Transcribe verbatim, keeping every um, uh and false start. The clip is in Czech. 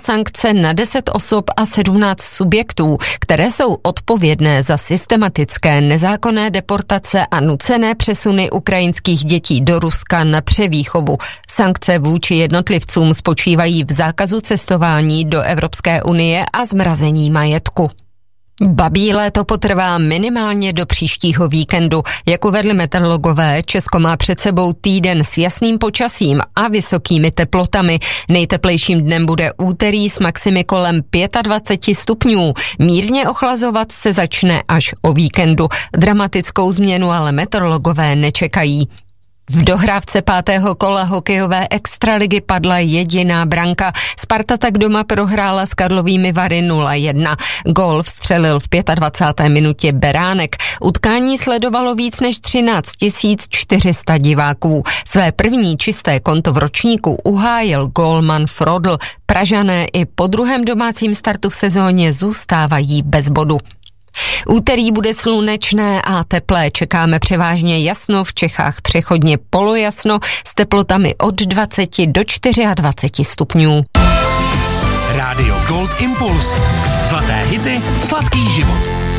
sankce na deset osob a sedmnáct subjektů, které jsou odpovědné za systematické nezákonné deportace a nucené přesuny ukrajinských dětí do Ruska na převýchovu. Sankce vůči jednotlivcům spočívají v zákazu cestování do Evropské unie a zmrazení majetku. Babí léto potrvá minimálně do příštího víkendu. Jak uvedli meteorologové, Česko má před sebou týden s jasným počasím a vysokými teplotami. Nejteplejším dnem bude úterý s maximy kolem dvacet pět stupňů. Mírně ochlazovat se začne až o víkendu. Dramatickou změnu ale meteorologové nečekají. V dohrávce pátého kola hokejové extraligy padla jediná branka. Sparta tak doma prohrála s Karlovými Vary nula jedna. Gól vstřelil v dvacáté páté minutě Beránek. Utkání sledovalo víc než třináct tisíc čtyři sta diváků. Své první čisté konto v ročníku uhájil gólman Frodl. Pražané i po druhém domácím startu v sezóně zůstávají bez bodu. Úterý bude slunečné a teplé, čekáme převážně jasno, v Čechách přechodně polojasno s teplotami od dvaceti do dvaceti čtyři stupňů. Rádio Gold Impuls. Zlaté hity, sladký život.